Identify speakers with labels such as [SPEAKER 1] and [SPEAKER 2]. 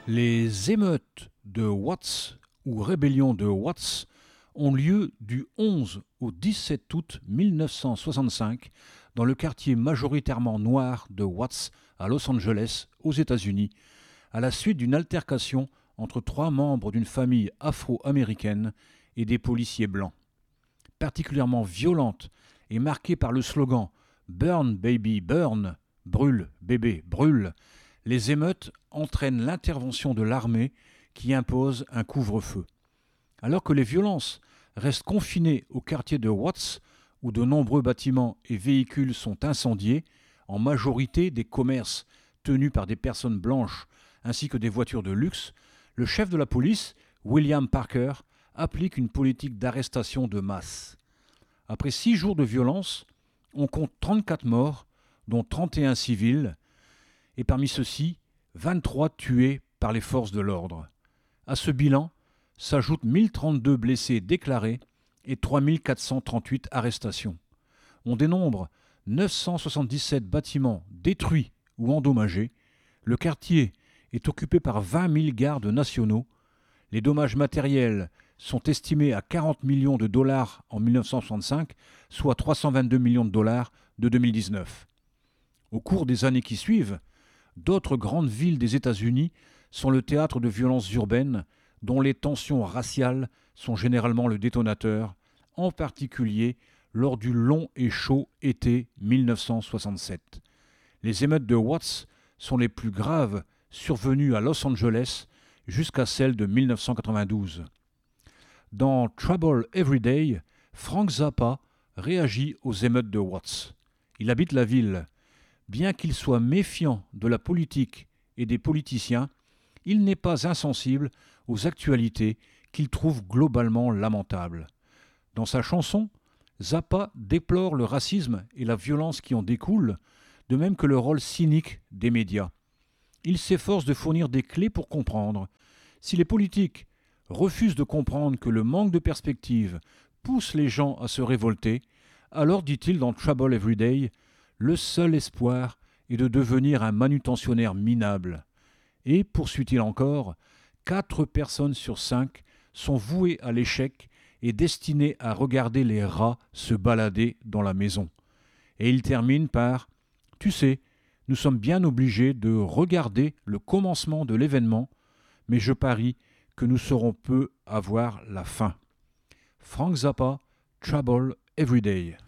[SPEAKER 1] Les émeutes de Watts ou rébellion de Watts ont lieu du 11 au 17 août 1965 dans le quartier majoritairement noir de Watts à Los Angeles, aux États-Unis, à la suite d'une altercation entre trois membres d'une famille afro-américaine et des policiers blancs. Particulièrement violente et marquée par le slogan « Burn baby burn », brûle bébé brûle, les émeutes entraînent l'intervention de l'armée qui impose un couvre-feu. Alors que les violences restent confinées au quartier de Watts, où de nombreux bâtiments et véhicules sont incendiés, en majorité des commerces tenus par des personnes blanches ainsi que des voitures de luxe, le chef de la police, William Parker, applique une politique d'arrestation de masse. Après 6 jours de violence, on compte 34 morts, dont 31 civils, et parmi ceux-ci, 23 tués par les forces de l'ordre. À ce bilan s'ajoutent 1032 blessés déclarés et 3438 arrestations. On dénombre 977 bâtiments détruits ou endommagés. Le quartier est occupé par 20 000 gardes nationaux. Les dommages matériels sont estimés à 40 millions de dollars en 1965, soit 322 millions de dollars de 2019. Au cours des années qui suivent, d'autres grandes villes des États-Unis sont le théâtre de violences urbaines dont les tensions raciales sont généralement le détonateur, en particulier lors du long et chaud été 1967. Les émeutes de Watts sont les plus graves survenues à Los Angeles jusqu'à celles de 1992. Dans Trouble Every Day, Frank Zappa réagit aux émeutes de Watts. Il habite la ville. Bien qu'il soit méfiant de la politique et des politiciens, il n'est pas insensible aux actualités qu'il trouve globalement lamentables. Dans sa chanson, Zappa déplore le racisme et la violence qui en découlent, de même que le rôle cynique des médias. Il s'efforce de fournir des clés pour comprendre. Si les politiques refusent de comprendre que le manque de perspective pousse les gens à se révolter, alors, dit-il dans Trouble Every Day, le seul espoir est de devenir un manutentionnaire minable. Et, poursuit-il encore, 4 personnes sur 5 sont vouées à l'échec et destinées à regarder les rats se balader dans la maison. Et il termine par « Tu sais, nous sommes bien obligés de regarder le commencement de l'événement, mais je parie que nous saurons peu avoir la fin. » Frank Zappa, Trouble Every Day.